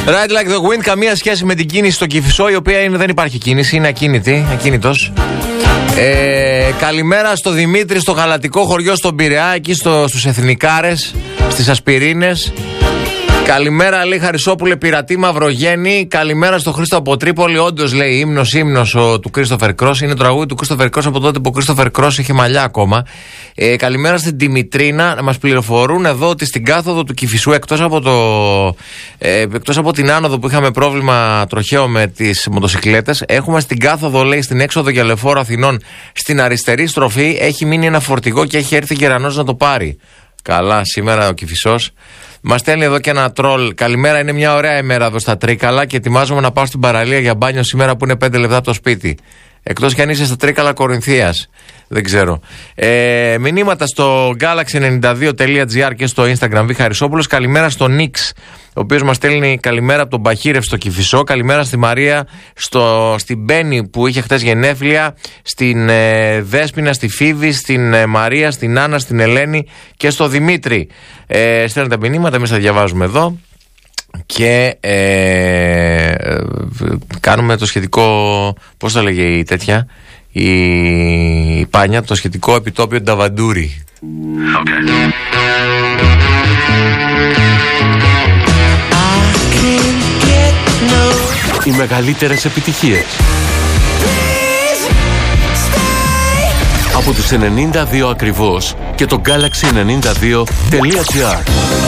Ride like the wind, καμία σχέση με την κίνηση στο Κηφισό, η οποία δεν υπάρχει κίνηση, είναι ακίνητος. Καλημέρα στο Δημήτρη, στο γαλατικό χωριό στον Πειραιά, εκεί στους Εθνικάρες, στις Ασπιρίνες. Καλημέρα, λέει Χαρισόπουλε, Πειρατή Μαυρογέννη. Καλημέρα στο Χρήστο από Τρίπολη. Όντως, λέει, ύμνος του Κρίστοφερ Κρός. Είναι το τραγούδι του Κρίστοφερ Κρός από τότε που ο Κρίστοφερ Κρός είχε μαλλιά ακόμα. Καλημέρα στην Δημητρίνα. Να μας πληροφορούν εδώ ότι στην κάθοδο του Κηφισού, εκτός από την άνοδο που είχαμε πρόβλημα τροχαίο με τις μοτοσικλέτες, έχουμε στην κάθοδο, λέει, στην έξοδο για Λεωφόρο Αθηνών, στην αριστερή στροφή, έχει μείνει ένα φορτηγό και έχει έρθει Γερανός να το πάρει. Καλά, σήμερα ο Κηφισός. Μας στέλνει εδώ και ένα τρόλ. Καλημέρα, είναι μια ωραία ημέρα εδώ στα Τρίκαλα και ετοιμάζομαι να πάω στην παραλία για μπάνιο σήμερα που είναι 5 λεπτά από το σπίτι. Εκτός κι αν είσαι στα Τρίκαλα Κορινθίας. Δεν ξέρω. Μηνύματα στο galaxy92.gr και στο Instagram Β. Χαρισόπουλος. Καλημέρα στον Νίξ, ο οποίος μας στέλνει καλημέρα από τον Μπαχίρευ στο Κηφισό. Καλημέρα στη Μαρία, στην Μπέννη που είχε χτες γενέθλια, στην Δέσποινα, στη Φίβη, στην Μαρία, στην Άννα, στην Ελένη και στο Δημήτρη. Στέλνετε μηνύματα, εμείς τα διαβάζουμε εδώ. Και κάνουμε το σχετικό, πώς θα λέγε η τέτοια, η Πάνια, το σχετικό επιτόπιο Νταβαντούρι. Okay. Οι μεγαλύτερες επιτυχίες από τους 92 ακριβώς και το galaxy92.gr.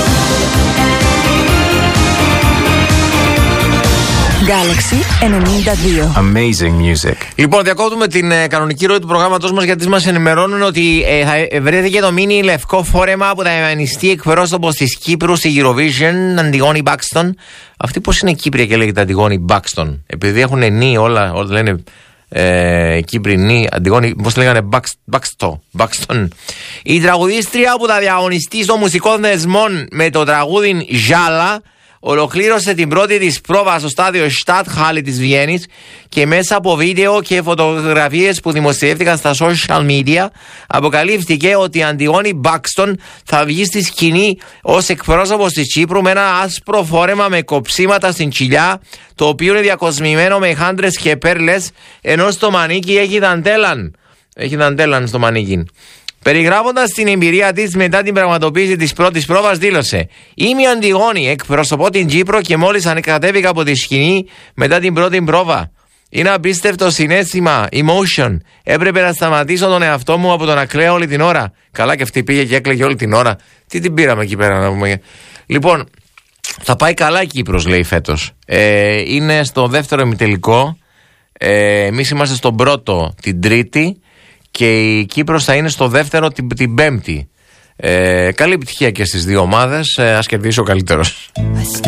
Galaxy 92. Amazing music. Λοιπόν, διακόπτουμε την κανονική ροή του προγράμματός μας, γιατί μας ενημερώνουν ότι βρέθηκε το μίνι λευκό φόρεμα που θα εμφανιστεί εκπρόσωπος της Κύπρου στη Eurovision, Αντιγόνη Μπάκστον. Αυτή πώς είναι Κύπρια και λέγεται Αντιγόνη Μπάκστον? Επειδή έχουν νη όλα λένε Κύπρη νη, Αντιγόνη, πώς λέγανε Μπάκστον. Η τραγουδίστρια που θα διαγωνιστεί στο μουσικό δεσμό με το τραγούδι Ζάλα ολοκλήρωσε την πρώτη της πρόβα στο στάδιο Stadthalle της Βιέννης και μέσα από βίντεο και φωτογραφίες που δημοσιεύτηκαν στα social media αποκαλύφθηκε ότι η Αντιγόνη Μπάκστον θα βγει στη σκηνή ως εκπρόσωπος της Κύπρου με ένα άσπρο φόρεμα με κοψίματα στην κοιλιά, το οποίο είναι διακοσμημένο με χάντρες και πέρλες, ενώ στο μανίκι έχει δαντέλαν στο μανίκι. Περιγράφοντας την εμπειρία της μετά την πραγματοποίηση της πρώτης πρόβας, δήλωσε: «Είμαι η Αντιγόνη, εκπροσωπώ την Κύπρο και μόλις ανεκατέβηκα από τη σκηνή μετά την πρώτη πρόβα. Είναι απίστευτο συναίσθημα, emotion. Έπρεπε να σταματήσω τον εαυτό μου από το να κλαίω όλη την ώρα». Καλά, και αυτή πήγε και έκλαιγε όλη την ώρα. Τι την πήραμε εκεί πέρα να πούμε. Λοιπόν, θα πάει καλά η Κύπρος, λέει, φέτος. Είναι στο δεύτερο ημιτελικό. Εμείς είμαστε στον πρώτο την Τρίτη. Και η Κύπρος θα είναι στο δεύτερο την Πέμπτη. Καλή επιτυχία και στις δύο ομάδες. Ας κερδίσει ο καλύτερος.